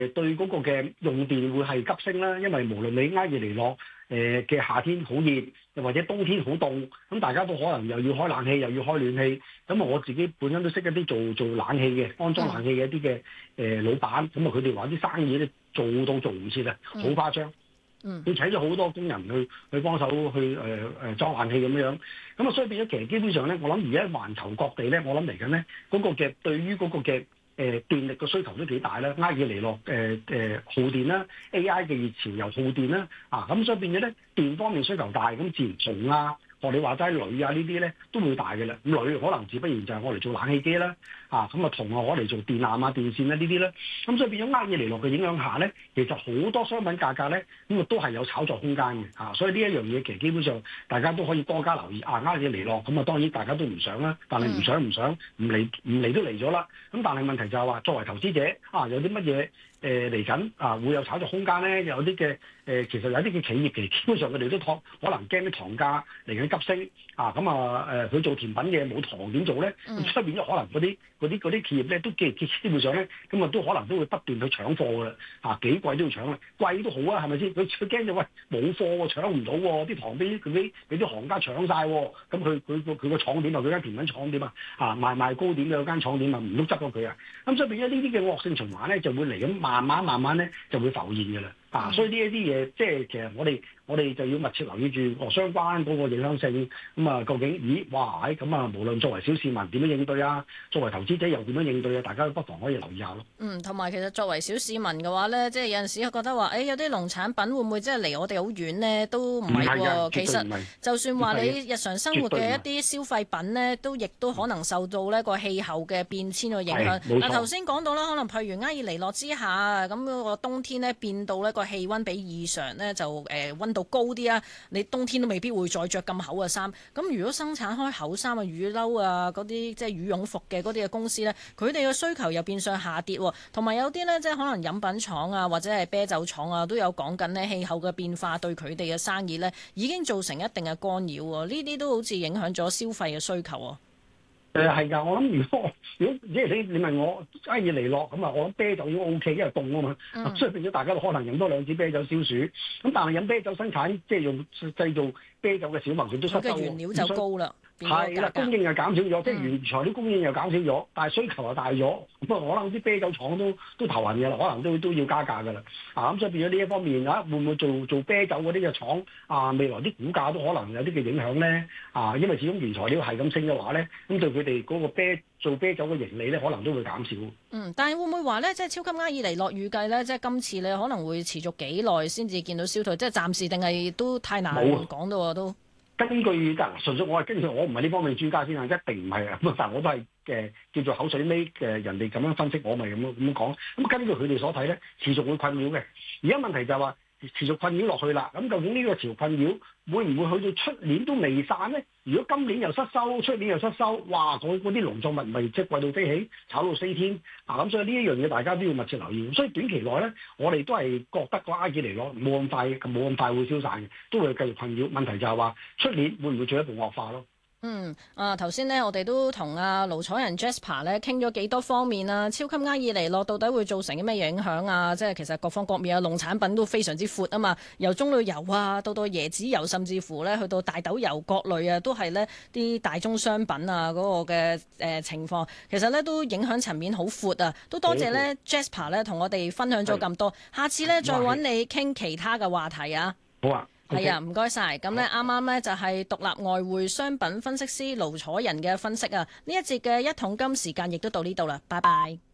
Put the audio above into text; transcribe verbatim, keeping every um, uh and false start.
誒對嗰個嘅用電會係急升啦，因為無論你埃爾尼諾誒嘅夏天好熱，又或者冬天好凍，咁大家都可能又要開冷氣，又要開暖氣。咁我自己本身都識一啲做做冷氣嘅，安裝冷氣嘅一啲嘅誒老闆，咁啊佢哋話啲生意咧做到做唔切啊，好誇張。 嗯， 佢請咗好多工人去去幫手去誒誒裝冷氣咁樣，咁啊所以變咗其實基本上咧，我諗而家環球各地咧，我諗嚟緊咧嗰個嘅對於嗰個嘅誒電力嘅需求都幾大啦，埃爾尼諾誒誒耗電啦，A I 嘅熱潮又耗電啦，啊咁所以變咗咧電方面需求大，咁自然重啦。學你話齋鋁啊呢啲咧都會大嘅啦，咁鋁可能自不然就係我嚟做冷氣機啦，啊咁啊銅啊我嚟做電纜啊電線啦呢啲咧，咁所以變咗埃爾尼諾嘅影響下咧，其實好多商品價格咧咁啊都係有炒作空間嘅，啊所以呢一樣嘢其實基本上大家都可以多加留意，啊埃爾尼諾咁啊當然大家都唔想啦，但係唔想唔想唔嚟唔嚟都嚟咗啦，咁但係問題就係話作為投資者啊有啲乜嘢？誒嚟緊啊，會有炒作空間咧。有啲嘅誒，其實有啲嘅企業其實基本上佢哋都可可能驚啲糖價嚟緊急升啊。咁啊誒，佢、呃、做甜品嘅冇糖點做咧？咁出、嗯、變咗可能嗰啲嗰啲嗰啲企業咧，都基基本上咧，咁啊都可能都會不斷去搶貨㗎啦。啊幾貴都要搶啦，貴都好啊，係咪先？佢佢驚就喂冇貨喎，搶唔到喎，啲糖俾佢啲俾啲行家搶晒喎。咁佢佢個佢個廠點啊？佢間甜品廠點啊？啊賣賣糕點嘅有間廠點啊？唔通執咗佢啊？咁所以變咗呢啲嘅惡性循環咧，就會嚟緊。慢慢慢慢咧就會浮現嘅啦，啊！所以呢一啲嘢，即係其實我哋我哋就要密切留意住相關嗰個影響性。咁啊，究竟咦哇喺咁啊，無論作為小市民點樣應對啊，作為投資者又點樣應對啊？大家不妨可以留意下咯。 嗯，同埋其實作為小市民嘅話咧，即係有陣時覺得話，誒、哎、有啲農產品會唔會即係離我哋好遠呢？都唔係喎。其實就算話你日常生活嘅一啲消費品呢，都亦都可能受到呢個氣候嘅變遷嘅影響。嗱頭先講到啦，可能譬如埃爾尼諾之下，咁嗰個冬天呢變到呢個氣温比異常呢，就誒温度高啲啊，你冬天都未必會再着咁厚嘅衫。咁如果生產開厚衫啊、雨褸啊嗰啲即係羽絨服嘅嗰啲嘅公司呢，佢哋嘅需求又變相下跌，同埋有啲呢，即係可能飲品廠啊或者係啤酒廠啊都有講緊呢氣候嘅變化對佢哋嘅生意呢已經造成一定嘅干擾喎。呢啲都好似影響咗消費嘅需求喎。 誒係㗎，我諗如果如果即係你你問我埃爾尼諾咁啊，我諗啤酒已經 O K，因為凍啊嘛，嗯、所以變咗大家都可能飲多兩支啤酒消暑。咁但係飲啤酒生產即係用製造啤酒嘅小麥，佢都失收。佢嘅原料就高啦。係啦，供應又減少咗，嗯、即係原材料供應又減少咗，但係需求又大咗，咁啊可能啲啤酒廠都都頭暈嘅啦，可能都都要加價㗎啦。啊咁所以變咗呢一方面啊，會唔會做做啤酒嗰啲嘅廠啊？未來啲股價都可能有啲嘅影響咧。啊，因為始終原材料係咁升嘅話咧，咁對佢哋嗰個啤做啤酒嘅盈利咧，可能都會減少。 嗯，但係會唔會話咧，即係超級埃爾尼諾預計咧，即係今次咧可能會持續幾耐先至見到消退？即係暫時定係都太難講到啊都。 根據嗱，純粹我係根據我唔係呢方面專家先啊，一定唔係啊。咁但係我都係誒、呃、叫做口水尾嘅人哋咁樣分析，我咪咁樣咁樣講。咁根據佢哋所睇咧，持續會困擾嘅。而家問題就係話持續困擾落去啦。咁究竟呢個潮困擾會唔會去到出年都未散咧？如果今年又失收，出年又失收，哇！嗰嗰啲農作物咪即係貴到飛起，炒到飛天啊！咁所以呢一樣嘢大家都要密切留意。所以短期內咧，我哋都係覺得個埃爾尼諾冇咁快，冇咁快會消散嘅，都會繼續困擾。問題就係話出年會唔會進一步惡化咯？ 嗯，啊頭先呢，我哋都同阿盧楚仁 Jasper 咧傾咗幾多方面啊，超級埃爾尼諾到底會造成啲咩影響啊？即係其實各方各面啊，農產品都非常之闊啊嘛，由棕櫚油啊，到到椰子油，甚至乎咧去到大豆油各類啊，都係呢啲大宗商品啊嗰個嘅誒情況，其實呢都影響層面好闊啊！都多謝呢 Jasper 咧同我哋分享咗咁多，下次呢，再揾你傾其他嘅話題啊！ 好啊。 係啊，唔該晒。咁呢啱啱呢就係獨立外匯商品分析師盧楚仁嘅分析啊。呢一節嘅一桶金時間亦都到呢度啦，拜拜。